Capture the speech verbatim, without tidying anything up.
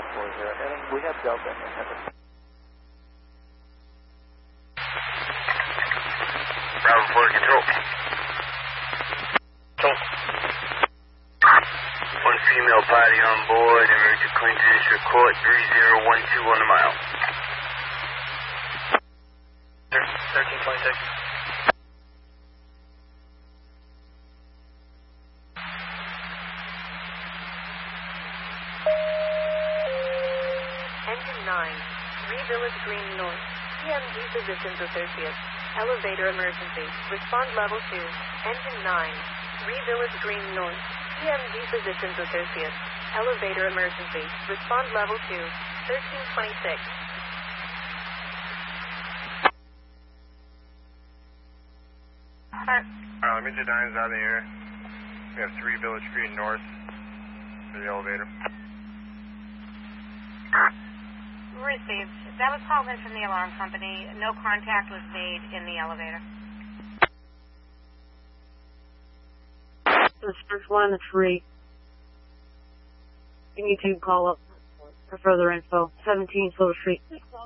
four zero. And we have Delta in there. Bravo four control. Control. One female party on board and route to Queen Judicial Court three zero one two on the mile. thirteen twenty-six. Engine nine, three Village Green North, P M G Physicians Associates, elevator emergency, respond level two. Engine nine, three Village Green North, P M G Physicians Associates, elevator emergency, respond level two, thirteen twenty-six. Alright, let me get Diane's out of the air. We have three Village Green North for the elevator. Received. That was called in from the alarm company. No contact was made in the elevator. This first one in the tree. You need to call up for further info. seventeen Silver Street.